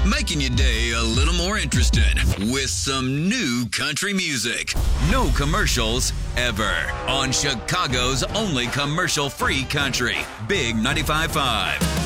making your day a little more interesting with some new country music. No commercials ever on Chicago's only commercial-free country, Big 95.5.